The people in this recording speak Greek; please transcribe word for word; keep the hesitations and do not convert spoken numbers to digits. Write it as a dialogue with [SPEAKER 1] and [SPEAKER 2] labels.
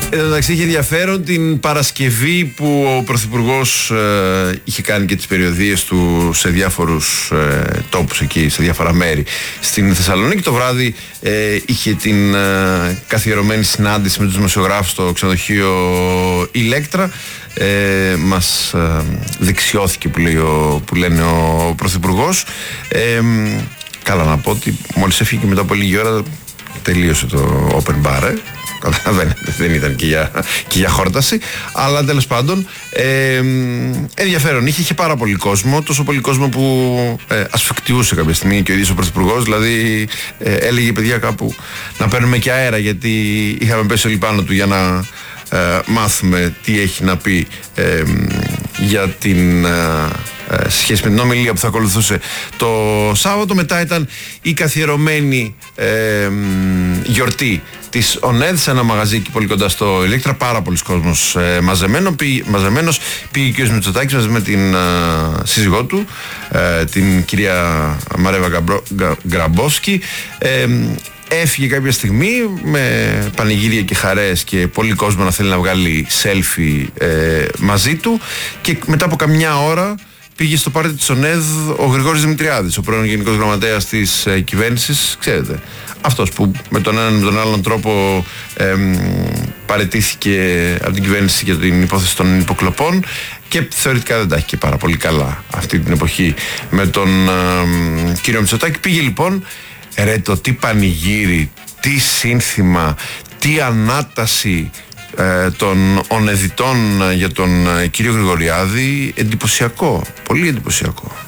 [SPEAKER 1] Εντάξει, είχε ενδιαφέρον την Παρασκευή που ο Πρωθυπουργός ε, είχε κάνει και τις περιοδίες του σε διάφορους ε, τόπους εκεί, σε διάφορα μέρη στην Θεσσαλονίκη. Το βράδυ ε, είχε την ε, καθιερωμένη συνάντηση με τους δημοσιογράφους στο ξενοδοχείο Ηλέκτρα. Ε, μας ε, δεξιώθηκε που, λέει ο, που λένε ο Πρωθυπουργός. Ε, καλά να πω ότι μόλις έφυγε και μετά από λίγη ώρα τελείωσε το open bar, ε. Καταλαβαίνετε, δεν ήταν και για, και για χόρταση. Αλλά τέλος πάντων ε, ενδιαφέρον είχε, είχε πάρα πολύ κόσμο. Τόσο πολύ κόσμο που ε, ασφικτιούσε κάποια στιγμή και ο ίδιος ο Πρωθυπουργός. Δηλαδή ε, έλεγε, παιδιά, κάπου να παίρνουμε και αέρα, γιατί είχαμε πέσει όλοι πάνω του για να ε, μάθουμε τι έχει να πει ε, για την ε, ε, σχέση με την ομιλία που θα ακολουθούσε το Σάββατο. Μετά ήταν η καθιερωμένη ε, γιορτή της ΟΝΕΔ σε ένα μαγαζί εκεί πολύ κοντά στο Ηλέκτρα. Πάρα πολλοί κόσμος ε, μαζεμένο, πή, μαζεμένος. Πήγε ο κ. Μητσοτάκης μαζί με την ε, σύζυγό του, ε, την κυρία Μαρέβα Γκαμπρο, Γκα, Γκραμπόσκη. Ε, έφυγε κάποια στιγμή με πανηγύρια και χαρές και πολύ κόσμο να θέλει να βγάλει selfie ε, μαζί του, και μετά από καμιά ώρα πήγε στο πάρτι της ΟΝΕΔ ο Γρηγόρης Δημητριάδης, ο πρώην Γενικός Γραμματέας της ε, κυβέρνησης, ξέρετε. Αυτός που με τον έναν με τον άλλον τρόπο ε, παραιτήθηκε από την κυβέρνηση για την υπόθεση των υποκλοπών και θεωρητικά δεν τα έχει και πάρα πολύ καλά αυτή την εποχή με τον ε, κύριο Μητσοτάκη. Πήγε λοιπόν, ρε, το τι πανηγύρι, τι σύνθημα, τι ανάταση ε, των ονεδιτών για τον ε, κύριο Γρηγοριάδη, εντυπωσιακό, πολύ εντυπωσιακό.